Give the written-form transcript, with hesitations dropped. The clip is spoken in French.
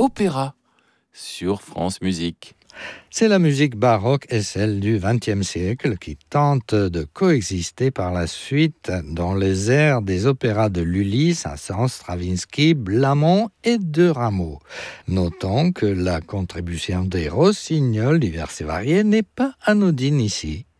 opéra sur France Musique. C'est la musique baroque et celle du XXe siècle qui tentent de coexister par la suite dans les airs des opéras de Lully, Saint-Saëns, Stravinsky, Blamont et de Rameau. Notons que la contribution des rossignols divers et variés n'est pas anodine ici.